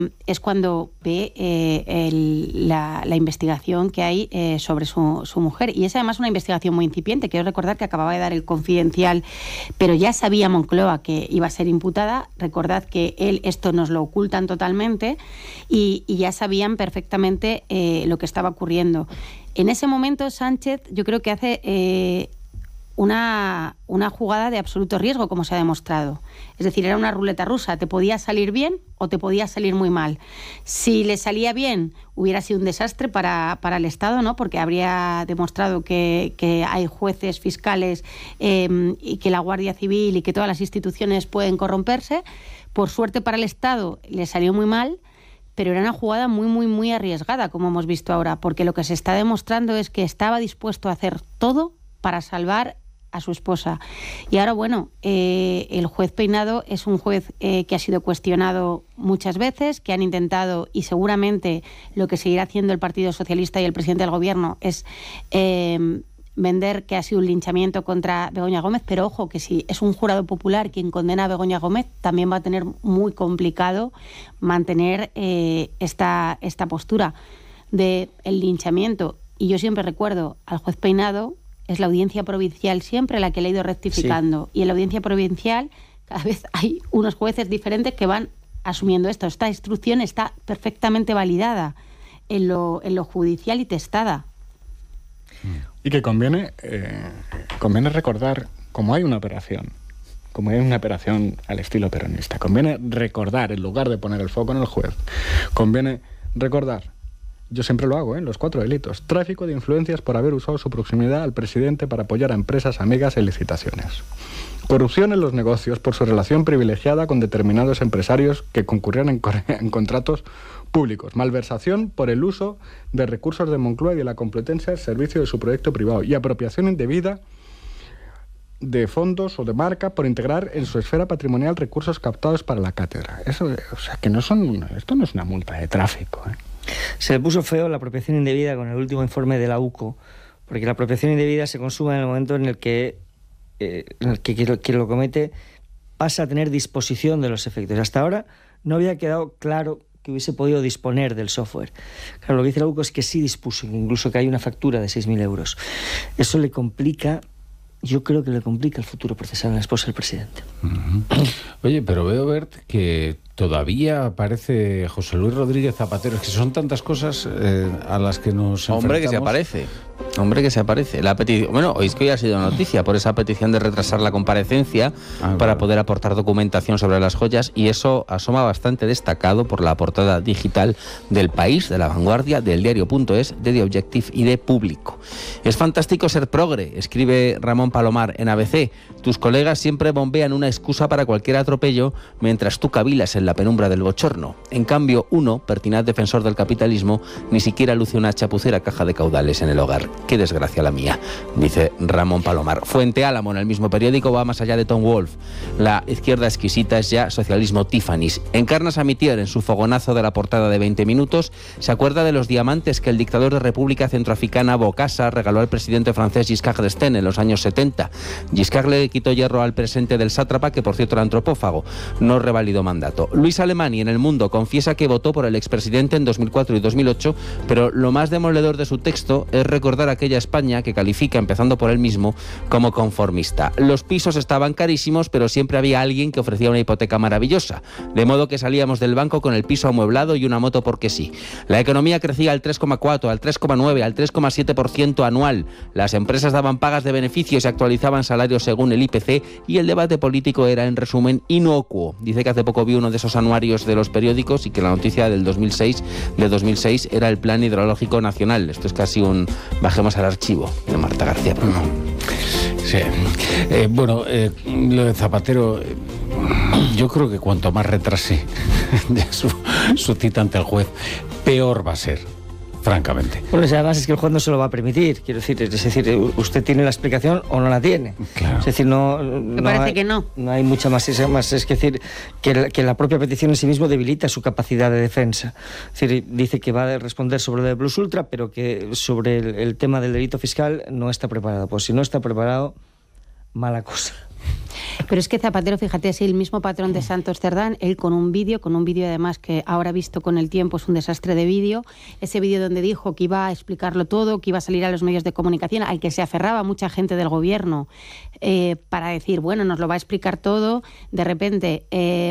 es cuando ve la investigación que hay sobre su mujer. Y es además una investigación muy incipiente. Quiero recordar que acababa de dar el Confidencial, pero ya sabía Moncloa que iba a ser imputada. Recordad que esto nos lo ocultan totalmente y ya sabían perfectamente lo que estaba ocurriendo. En ese momento Sánchez yo creo que hace una jugada de absoluto riesgo, como se ha demostrado. Es decir, era una ruleta rusa, te podía salir bien o te podía salir muy mal. Si le salía bien, hubiera sido un desastre para el Estado, ¿no? Porque habría demostrado que hay jueces, fiscales y que la Guardia Civil y que todas las instituciones pueden corromperse. Por suerte para el Estado le salió muy mal, pero era una jugada muy, muy, muy arriesgada, como hemos visto ahora, porque lo que se está demostrando es que estaba dispuesto a hacer todo para salvar a su esposa. Y ahora, bueno, el juez Peinado es un juez que ha sido cuestionado muchas veces, que han intentado, y seguramente lo que seguirá haciendo el Partido Socialista y el presidente del Gobierno es vender que ha sido un linchamiento contra Begoña Gómez, pero ojo, que si es un jurado popular quien condena a Begoña Gómez, también va a tener muy complicado mantener esta postura del linchamiento. Y yo siempre recuerdo al juez Peinado, es la Audiencia Provincial siempre la que le ha ido rectificando. Sí. Y en la Audiencia Provincial cada vez hay unos jueces diferentes que van asumiendo esto. Esta instrucción está perfectamente validada en lo judicial y testada. Y que conviene recordar, como hay una operación al estilo peronista, conviene recordar, en lugar de poner el foco en el juez, conviene recordar. Yo siempre lo hago, los 4 delitos. Tráfico de influencias por haber usado su proximidad al presidente para apoyar a empresas amigas en licitaciones. Corrupción en los negocios por su relación privilegiada con determinados empresarios que concurrían en contratos públicos. Malversación por el uso de recursos de Moncloa y de la Complutense al servicio de su proyecto privado. Y apropiación indebida de fondos o de marca por integrar en su esfera patrimonial recursos captados para la cátedra. Eso, o sea, que esto no es una multa de tráfico, Se le puso feo la apropiación indebida con el último informe de la UCO, porque la apropiación indebida se consuma en el momento en el que quien lo comete pasa a tener disposición de los efectos. Hasta ahora no había quedado claro que hubiese podido disponer del software. Claro, lo que dice la UCO es que sí dispuso, incluso que hay una factura de 6.000 euros. Eso le complica, yo creo que le complica el futuro procesal a la esposa del presidente. Uh-huh. Oye, pero veo, Bert, que todavía aparece José Luis Rodríguez Zapatero. Es que son tantas cosas a las que nos enfrentamos. Hombre, que se aparece. La petición, bueno, es que hoy ha sido noticia por esa petición de retrasar la comparecencia para poder aportar documentación sobre las joyas, y eso asoma bastante destacado por la portada digital del País, de La Vanguardia, del Diario.es, de The Objective y de Público. Es fantástico ser progre, escribe Ramón Palomar en ABC. Tus colegas siempre bombean una excusa para cualquier atropello mientras tú cavilas en la penumbra del bochorno. En cambio, uno, pertinaz defensor del capitalismo, ni siquiera luce una chapucera caja de caudales en el hogar. Qué desgracia la mía, dice Ramón Palomar. Fuente Álamo, en el mismo periódico, va más allá de Tom Wolfe. La izquierda exquisita es ya socialismo Tiffany's. Encarna Samitier, en su fogonazo de la portada de 20 minutos, se acuerda de los diamantes que el dictador de República Centroafricana Bokassa regaló al presidente francés Giscard d'Estaing en los años 70. Giscard le quitó hierro al presente del sátrapa, que por cierto era antropófago. No revalidó mandato. Luis Alemany, en El Mundo, confiesa que votó por el expresidente en 2004 y 2008, pero lo más demoledor de su texto es recordar aquella España que califica, empezando por él mismo, como conformista. Los pisos estaban carísimos, pero siempre había alguien que ofrecía una hipoteca maravillosa, de modo que salíamos del banco con el piso amueblado y una moto porque sí. La economía crecía al 3,4, al 3,9, al 3,7% anual. Las empresas daban pagas de beneficios y actualizaban salarios según el IPC, y el debate político era, en resumen, inocuo. Dice que hace poco vi uno de esos anuarios de los periódicos y que la noticia del 2006 era el Plan Hidrológico Nacional. Esto es casi un bajemos al archivo de Marta García Pruno. Sí. Lo de Zapatero, yo creo que cuanto más retrase su cita ante el juez, peor va a ser, francamente. Bueno, además es que el juez no se lo va a permitir. Quiero decir, usted tiene la explicación o no la tiene. Claro. Es decir, me parece que no. No hay mucha más. Es decir, que la propia petición en sí mismo debilita su capacidad de defensa. Es decir, dice que va a responder sobre lo de Plus Ultra, pero que sobre el tema del delito fiscal no está preparado. Pues si no está preparado, mala cosa. Pero es que Zapatero, fíjate, es el mismo patrón de Santos Cerdán, él con un vídeo además que ahora visto con el tiempo es un desastre de vídeo, ese vídeo donde dijo que iba a explicarlo todo, que iba a salir a los medios de comunicación, al que se aferraba mucha gente del gobierno para decir, bueno, nos lo va a explicar todo, de repente